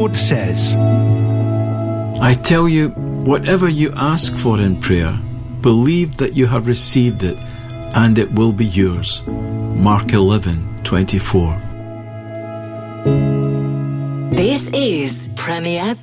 Lord says, I tell you, whatever you ask for in prayer, believe that you have received it, and it will be yours. Mark 11:24. This is Premier